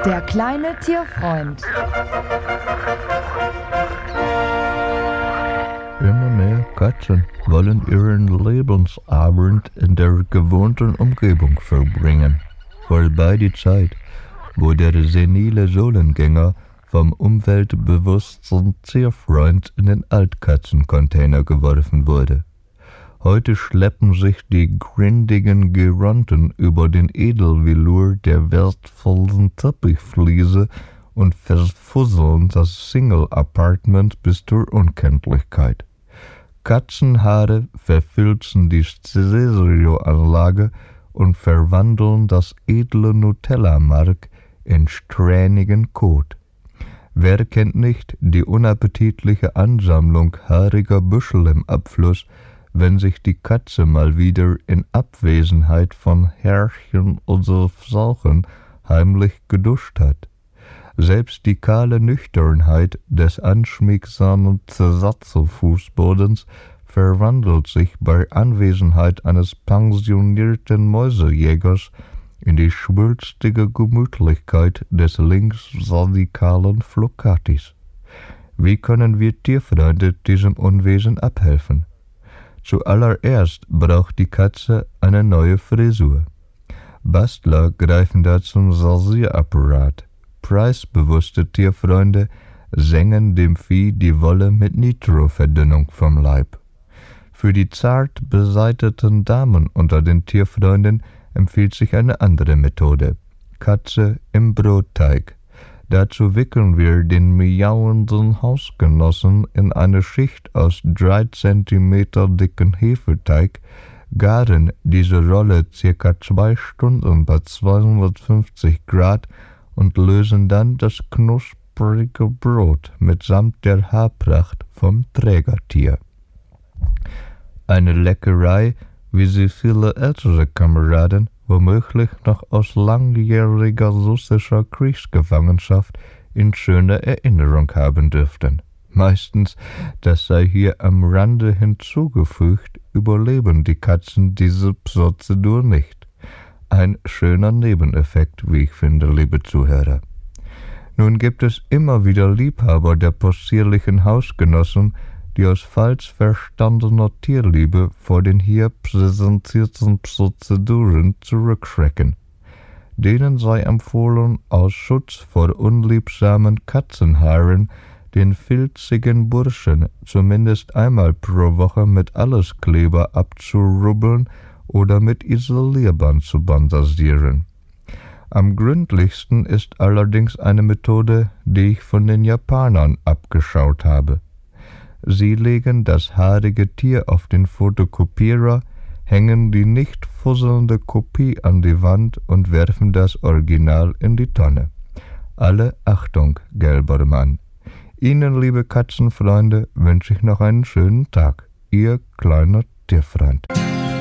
Der kleine Tierfreund. Immer mehr Katzen wollen ihren Lebensabend in der gewohnten Umgebung verbringen. Vorbei die Zeit, wo der senile Solengänger vom umweltbewussten Tierfreund in den Altkatzencontainer geworfen wurde. Heute schleppen sich die grindigen Geronten über den Edelvelour der wertvollen Teppichfliese und verfusseln das Single-Apartment bis zur Unkenntlichkeit. Katzenhaare verfilzen die Stereoanlage und verwandeln das edle Nutella-Mark in strähnigen Kot. Wer kennt nicht die unappetitliche Ansammlung haariger Büschel im Abfluss, wenn sich die Katze mal wieder in Abwesenheit von Herrchen oder Sauchen heimlich geduscht hat. Selbst die kahle Nüchternheit des anschmiegsamen Zersatzelfußbodens verwandelt sich bei Anwesenheit eines pensionierten Mäusejägers in die schwülstige Gemütlichkeit des linksradikalen Flockatis. Wie können wir Tierfreunde diesem Unwesen abhelfen? Zuallererst braucht die Katze eine neue Frisur. Bastler greifen da zum Rasierapparat. Preisbewusste Tierfreunde sengen dem Vieh die Wolle mit Nitroverdünnung vom Leib. Für die zart beseiteten Damen unter den Tierfreunden empfiehlt sich eine andere Methode. Katze im Brotteig. Dazu wickeln wir den miauenden Hausgenossen in eine Schicht aus 3 Zentimeter dicken Hefeteig, garen diese Rolle ca. 2 Stunden bei 250 Grad und lösen dann das knusprige Brot mitsamt der Haarpracht vom Trägertier. Eine Leckerei, wie sie viele ältere Kameraden womöglich noch aus langjähriger russischer Kriegsgefangenschaft in schöner Erinnerung haben dürften. Meistens, das sei hier am Rande hinzugefügt, überleben die Katzen diese Prozedur nicht. Ein schöner Nebeneffekt, wie ich finde, liebe Zuhörer. Nun gibt es immer wieder Liebhaber der possierlichen Hausgenossen, die aus falsch verstandener Tierliebe vor den hier präsentierten Prozeduren zurückschrecken. Denen sei empfohlen, aus Schutz vor unliebsamen Katzenhaaren den filzigen Burschen zumindest einmal pro Woche mit Alleskleber abzurubbeln oder mit Isolierband zu bandasieren. Am gründlichsten ist allerdings eine Methode, die ich von den Japanern abgeschaut habe. Sie legen das haarige Tier auf den Fotokopierer, hängen die nicht fusselnde Kopie an die Wand und werfen das Original in die Tonne. Alle Achtung, gelber Mann. Ihnen, liebe Katzenfreunde, wünsche ich noch einen schönen Tag. Ihr kleiner Tierfreund.